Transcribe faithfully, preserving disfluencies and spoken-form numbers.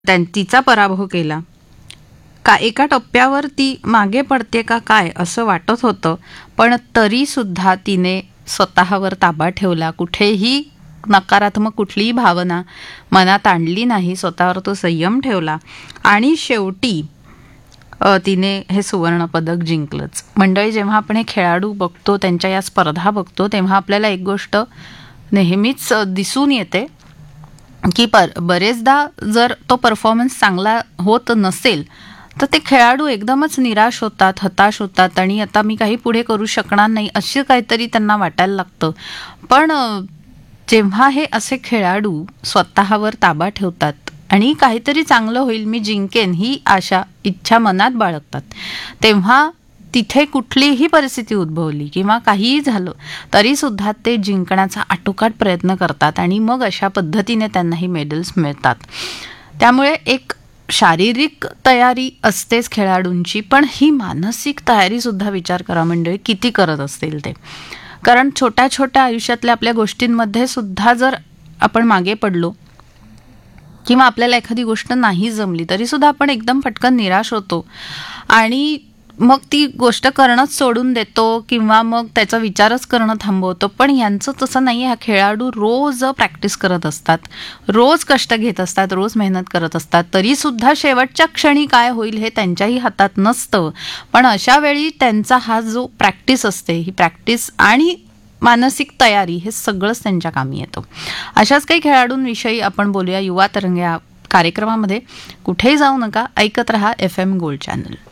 त्यां तिचा पराभव केला का एका टप्प्यावर ती मागे पडते का काय असं वाटत होतं, पण तरी सुद्धा तिने स्वतःवर ताबा ठेवला. कुठेही नकारात्मक कुठलीही भावना मनात आणली नाही, स्वतःवर तो संयम ठेवला आणि शेवटी अ, तिने हे सुवर्णपदक जिंकलंच. मंडळी, जेव्हा आपण हे खेळाडू बघतो, त्यांच्या या स्पर्धा बघतो, तेव्हा आपल्याला एक गोष्ट नेहमीच दिसून येते की पर बरेचदा जर तो परफॉर्मन्स चांगला होत नसेल तर ते खेळाडू एकदमच निराश होतात, हताश होतात आणि आता मी काही पुढे करू शकणार नाही असे काहीतरी त्यांना वाटायला लागतं. पण जेव्हा हे असे खेळाडू स्वतःवर ताबा ठेवतात आणि काहीतरी चांगलं होईल, मी जिंकेन ही आशा इच्छा मनात बाळगतात, तेव्हा तिथे कुठलीही परिस्थिती उद्भवली किंवा काहीही झालं तरी सुद्धा ते जिंकण्याचा आटोकाट प्रयत्न करतात आणि मग अशा पद्धतीने त्यांना ही मेडल्स मिळतात. त्यामुळे एक शारीरिक तयारी असतेच खेळाडूंची, पण ही मानसिक तयारी सुद्धा विचार करा मंडळी किती करत असतील ते. कारण छोट्या छोट्या आयुष्यातल्या आपल्या गोष्टींमध्ये सुद्धा जर आपण मागे पडलो किंवा आपल्याला एखादी गोष्ट नाही जमली तरी सुद्धा आपण एकदम पटकन निराश होतो आणि मग ती गोष्ट करणंच सोडून देतो किंवा मग त्याचा विचारच करणं थांबवतो. पण यांचं तसं नाही आहे. हा खेळाडू रोज प्रॅक्टिस करत असतात, रोज कष्ट घेत असतात, रोज मेहनत करत असतात, तरी सुद्धा शेवटच्या क्षणी काय होईल हे त्यांच्याही हातात नसतं. पण अशा वेळी त्यांचा हा जो प्रॅक्टिस असते, ही प्रॅक्टिस आणि मानसिक तयारी हे सगळंच त्यांच्या कामी येतं. अशाच काही खेळाडूंविषयी आपण बोलूया युवा तरंग या कार्यक्रमामध्ये. कुठेही जाऊ नका, ऐकत रहा एफ एम गोल्ड चॅनल.